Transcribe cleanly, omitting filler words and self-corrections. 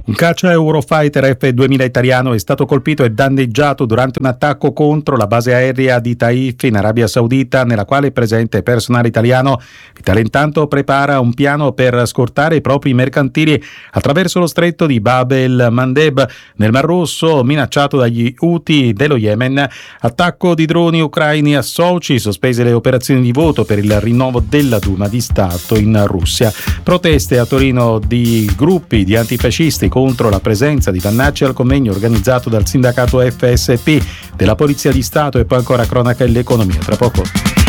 Un caccia Eurofighter F-2000 italiano è stato colpito e danneggiato durante un attacco contro la base aerea di Taif in Arabia Saudita, nella quale è presente personale italiano. L'Italia intanto prepara un piano per scortare i propri mercantili attraverso lo stretto di Bab el-Mandeb nel Mar Rosso, minacciato dagli Houthi dello Yemen. Attacco di droni ucraini a Sochi, sospese le operazioni di voto per il rinnovo della Duma di Stato in Russia. Proteste a Torino di gruppi di antifascisti contro la presenza di Vannacci al convegno organizzato dal sindacato FSP, della Polizia di Stato e poi ancora cronaca e l'economia. Tra poco.